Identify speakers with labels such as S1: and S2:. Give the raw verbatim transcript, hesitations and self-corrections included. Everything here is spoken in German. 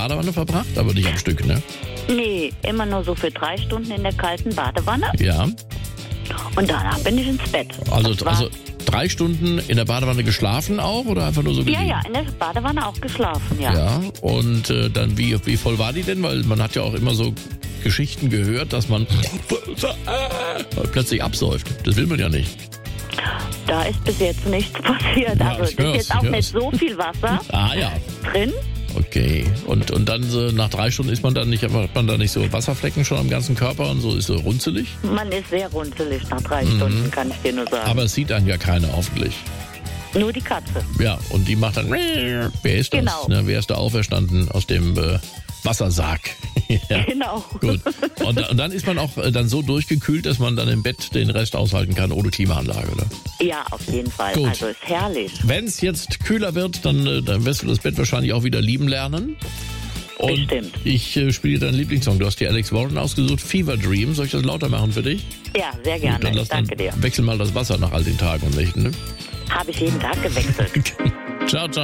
S1: Badewanne verbracht, aber nicht am Stück, ne?
S2: Nee, immer nur so für drei Stunden in der kalten Badewanne.
S1: Ja.
S2: Und danach bin ich ins Bett.
S1: Also,
S2: Das war-
S1: also drei Stunden in der Badewanne geschlafen auch oder einfach nur so
S2: Ja,
S1: gelegen?
S2: ja, in der Badewanne auch geschlafen, ja.
S1: Ja, und äh, dann wie, wie voll war die denn? Weil man hat ja auch immer so Geschichten gehört, dass man plötzlich absäuft. Das will man ja nicht.
S2: Da ist bis jetzt nichts passiert.
S1: Ja,
S2: also
S1: ich
S2: es ist
S1: hör's,
S2: jetzt auch
S1: ich
S2: nicht
S1: hör's.
S2: so viel Wasser
S1: Ah ja,
S2: drin.
S1: okay. Und, und dann so nach drei Stunden ist man dann nicht, hat man da nicht so Wasserflecken schon am ganzen Körper und so ist so runzelig?
S2: Man ist sehr runzelig nach drei Stunden, kann ich dir nur sagen.
S1: Aber es sieht einen ja keiner hoffentlich.
S2: Nur die Katze.
S1: Ja, und die macht dann, wer ist das?
S2: Genau.
S1: Ne, wer ist da auferstanden aus dem äh, Wassersarg? Ja.
S2: Genau.
S1: Gut. Und, und dann ist man auch äh, dann so durchgekühlt, dass man dann im Bett den Rest aushalten kann ohne Klimaanlage, oder?
S2: Ja, auf jeden Fall.
S1: Gut.
S2: Also ist herrlich.
S1: Wenn es jetzt kühler wird, dann, äh, dann wirst du das Bett wahrscheinlich auch wieder lieben lernen. Und
S2: Bestimmt.
S1: ich äh, spiele deinen Lieblingssong. Du hast dir Alex Warren ausgesucht, Fever Dream. Soll ich das lauter machen für dich?
S2: Ja, sehr gerne.
S1: Gut, dann
S2: Ich
S1: lass
S2: danke
S1: dann
S2: dir.
S1: wechsel mal das Wasser nach all den Tagen und Nächten. Ne?
S2: Habe ich jeden Tag gewechselt.
S1: Ciao, ciao.